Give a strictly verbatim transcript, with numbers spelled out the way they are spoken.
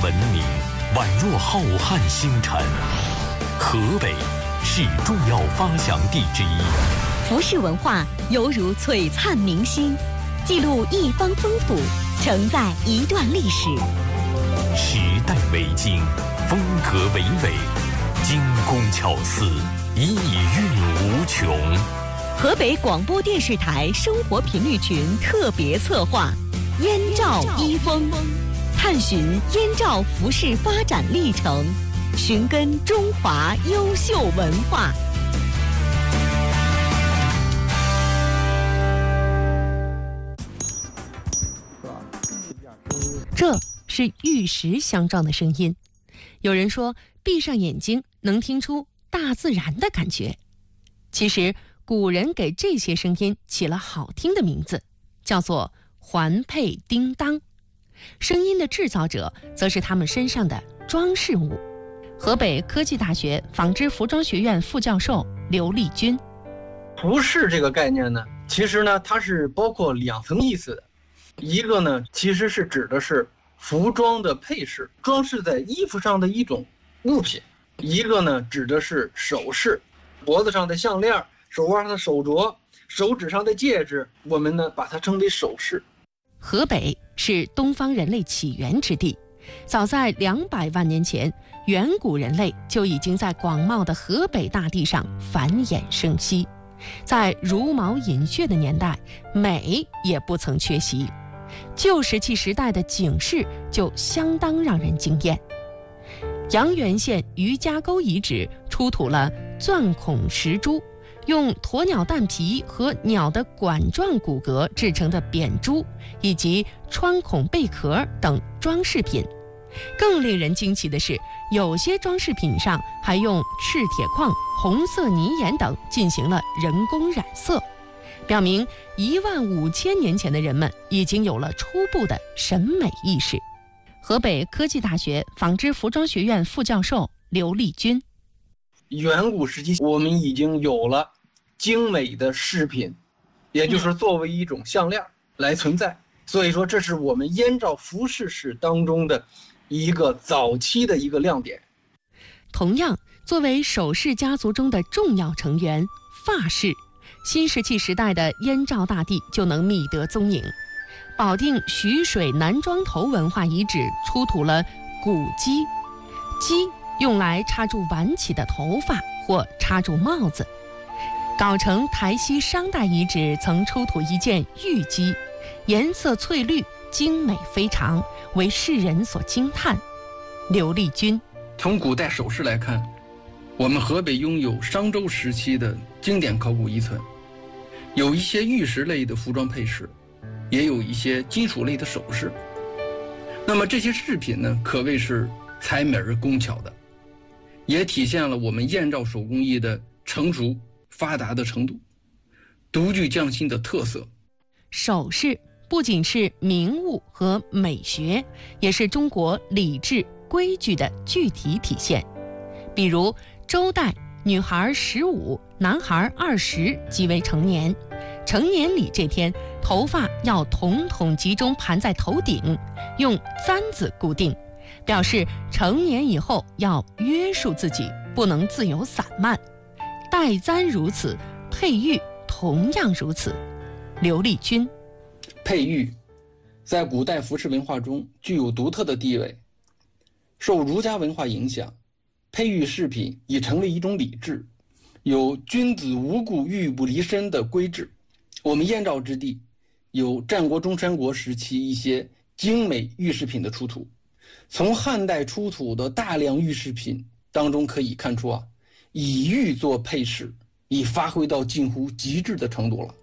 文明宛若浩瀚星辰。河北是重要发祥地之一， 服饰文化犹如璀璨明星，记录一方风土，承载一段历史。 时代为经，风格娓娓，精工巧思，意蕴无穷。 河北广播电视台生活频率群特别策划《燕赵衣风》，探寻燕赵服饰发展历程，寻根中华优秀文化。 这是玉石相撞的声音。有人说，闭上眼睛能听出大自然的感觉。其实古人给这些声音起了好听的名字，叫做环佩叮当。声音的制造者则是他们身上的装饰物。河北科技大学纺织服装学院副教授刘立军。 服饰这个概念呢，其实呢它是包括两层意思的。一个呢其实是指的是服装的配饰，装饰在衣服上的一种物品；一个呢指的是首饰，脖子上的项链，手腕上的手镯，手指上的戒指，我们呢把它称为首饰。 河北是东方人类起源之地，早在两百万年前，远古人类就已经在广袤的河北大地上繁衍生息。在茹毛饮血的年代，美也不曾缺席。旧石器时代的警示就相当让人惊艳。阳原县余家沟遗址出土了钻孔石珠，用鸵鸟蛋皮和鸟的管状骨骼制成的扁珠，以及穿孔贝壳等装饰品。更令人惊奇的是，有些装饰品上还用赤铁矿、红色泥岩等进行了人工染色，表明一万五千年前的人们已经有了初步的审美意识。河北科技大学纺织服装学院副教授刘立军。 远古时期我们已经有了精美的饰品，也就是作为一种项链来存在，所以说这是我们燕赵服饰史当中的一个早期的一个亮点。 同样，作为首饰家族中的重要成员，发饰新石器时代的燕赵大地就能觅得踪影。保定徐水南庄头文化遗址出土了古髻，髻用来插住挽起的头发或插住帽子。藁城台西商代遗址曾出土一件玉髻，颜色翠绿，精美非常，为世人所惊叹。刘立军。 从古代首饰来看，我们河北拥有商周时期的经典考古遗存，有一些玉石类的服装配饰，也有一些金属类的首饰。那么这些饰品呢，可谓是才美而工巧的，也体现了我们燕赵手工艺的成熟发达的程度，独具匠心的特色。 首饰不仅是名物和美学，也是中国礼制规矩的具体体现。比如周代，女孩十五，男孩二十即为成年。成年礼这天，头发要统统集中盘在头顶，用簪子固定，表示成年以后要约束自己，不能自由散漫。戴簪如此，佩玉同样如此。刘立军。 佩玉在古代服饰文化中具有独特的地位，受儒家文化影响，佩玉饰品已成为一种礼制，有君子无故玉不离身的规制。我们燕赵之地有战国中山国时期一些精美玉饰品的出土，从汉代出土的大量玉饰品当中可以看出啊，以玉做配饰已发挥到近乎极致的程度了。